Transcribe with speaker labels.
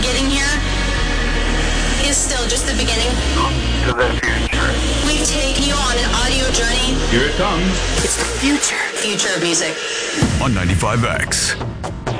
Speaker 1: getting here is still just the beginning.
Speaker 2: To the future.
Speaker 1: We've taken you on an audio journey.
Speaker 3: Here it comes.
Speaker 1: It's the future. Future of music.
Speaker 4: On 95X.